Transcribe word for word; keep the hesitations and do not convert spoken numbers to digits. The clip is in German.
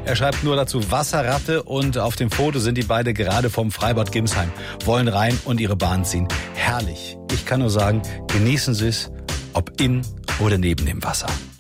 Er schreibt nur dazu Wasserratte und auf dem Foto sind die beide gerade vom Freibad Gimsheim, wollen rein und ihre Bahn ziehen. Herrlich. Ich kann nur sagen, genießen Sie es, ob in oder neben dem Wasser.